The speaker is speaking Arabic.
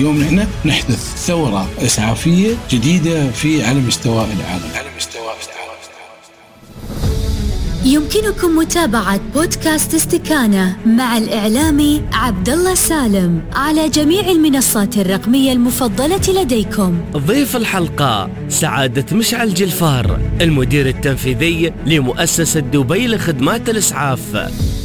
اليوم نحن نحدث ثورة إسعافية جديدة على مستوى العالم. يمكنكم متابعة بودكاست استكانة مع الإعلامي عبدالله سالم على جميع المنصات الرقمية المفضلة لديكم. ضيف الحلقة سعادة مشعل جلفار، المدير التنفيذي لمؤسسة دبي لخدمات الإسعاف.